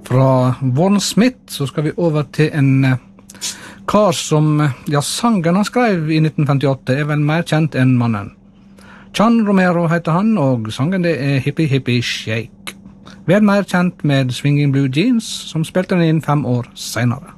Fra Warren Smith så skal vi over til en kar som, ja, sangen han skrev i 1958 er vel mer kjent enn mannen. Chan Romero heter han, og sangen det er Hippie Hippie Shake. Vel mer kjent med Swinging Blue Jeans, som spilte den inn 5 år senere.